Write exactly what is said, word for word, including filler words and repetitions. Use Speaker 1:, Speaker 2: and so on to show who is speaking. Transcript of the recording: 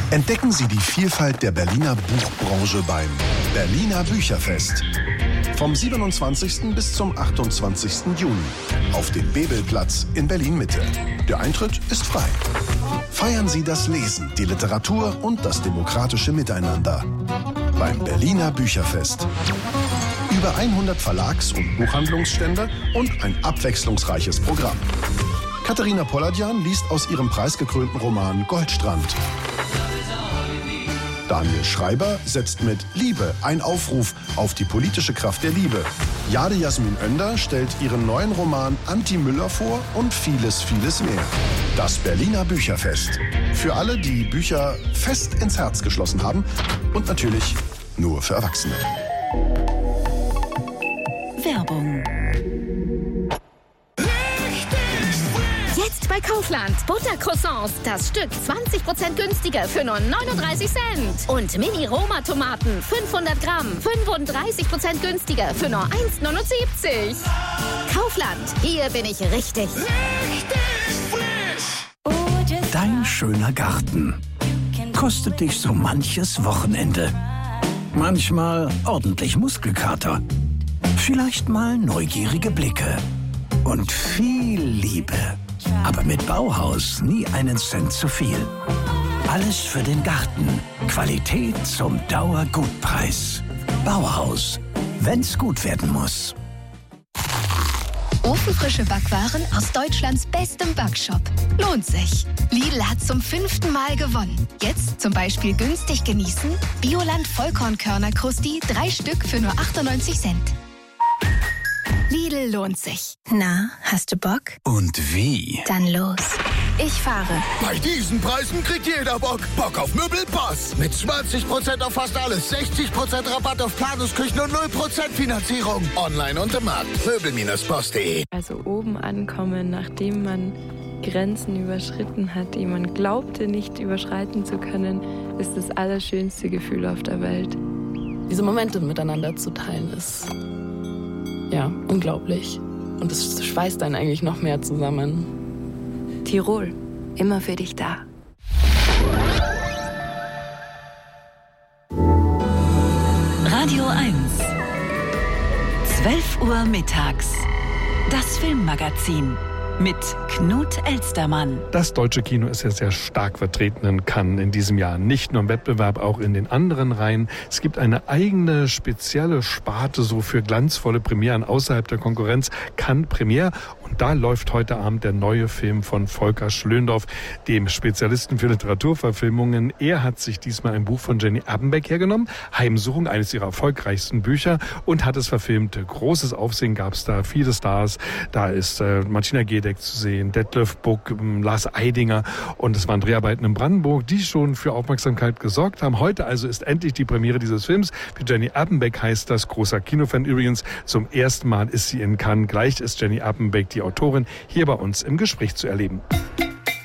Speaker 1: Entdecken Sie die Vielfalt der Berliner Buchbranche beim Berliner Bücherfest. Vom siebenundzwanzigsten bis zum achtundzwanzigsten Juni auf dem Bebelplatz in Berlin-Mitte. Der Eintritt ist frei. Feiern Sie das Lesen, die Literatur und das demokratische Miteinander beim Berliner Bücherfest. Über hundert Verlags- und Buchhandlungsstände und ein abwechslungsreiches Programm. Katharina Polladjan liest aus ihrem preisgekrönten Roman Goldstrand. Daniel Schreiber setzt mit Liebe ein Aufruf auf die politische Kraft der Liebe. Jade Jasmin Önder stellt ihren neuen Roman Anti Müller vor und vieles, vieles mehr. Das Berliner Bücherfest. Für alle, die Bücher fest ins Herz geschlossen haben und natürlich nur für Erwachsene.
Speaker 2: Werbung. Jetzt bei Kaufland. Buttercroissants. Das Stück zwanzig Prozent günstiger für nur neununddreißig Cent. Und Mini-Roma-Tomaten. fünfhundert Gramm. fünfunddreißig Prozent günstiger für nur eins neunundsiebzig. Kaufland. Hier bin ich richtig.
Speaker 3: Dein schöner Garten kostet dich so manches Wochenende. Manchmal ordentlich Muskelkater. Vielleicht mal neugierige Blicke. Und viel Liebe. Aber mit Bauhaus nie einen Cent zu viel. Alles für den Garten. Qualität zum Dauergutpreis. Bauhaus. Wenn's gut werden muss.
Speaker 4: Ofenfrische Backwaren aus Deutschlands bestem Backshop. Lohnt sich. Lidl hat zum fünften Mal gewonnen. Jetzt zum Beispiel günstig genießen. Bioland Vollkornkörner Krusti, drei Stück für nur achtundneunzig Cent. Lidl lohnt sich. Na, hast du Bock?
Speaker 3: Und wie?
Speaker 4: Dann los. Ich fahre.
Speaker 5: Bei diesen Preisen kriegt jeder Bock. Bock auf Möbelpass. Mit zwanzig Prozent auf fast alles, sechzig Prozent Rabatt auf Planungsküchen und null Prozent Finanzierung. Online und im Markt. Möbel Bindestrich post punkt de.
Speaker 6: Also oben ankommen, nachdem man Grenzen überschritten hat, die man glaubte nicht überschreiten zu können, ist das allerschönste Gefühl auf der Welt.
Speaker 7: Diese Momente miteinander zu teilen ist ja unglaublich. Und es schweißt einen eigentlich noch mehr zusammen.
Speaker 2: Tirol. Immer für dich da. Radio eins. zwölf Uhr mittags. Das Filmmagazin. Mit Knut Elstermann.
Speaker 8: Das deutsche Kino ist ja sehr stark vertreten in Cannes in diesem Jahr. Nicht nur im Wettbewerb, auch in den anderen Reihen. Es gibt eine eigene, spezielle Sparte so für glanzvolle Premieren außerhalb der Konkurrenz. Cannes Premiere. Und da läuft heute Abend der neue Film von Volker Schlöndorff, dem Spezialisten für Literaturverfilmungen. Er hat sich diesmal ein Buch von Jenny Appenbeck hergenommen. Heimsuchung, eines ihrer erfolgreichsten Bücher. Und hat es verfilmt. Großes Aufsehen gab es da. Viele Stars. Da ist äh, Martina Gedeck zu sehen, Detlef Buck, Lars Eidinger, und es waren Dreharbeiten in Brandenburg, die schon für Aufmerksamkeit gesorgt haben. Heute also ist endlich die Premiere dieses Films. Für Jenny Appenbeck heißt das, großer Kinofan übrigens, zum ersten Mal ist sie in Cannes. Gleich ist Jenny Appenbeck, die Autorin, hier bei uns im Gespräch zu erleben.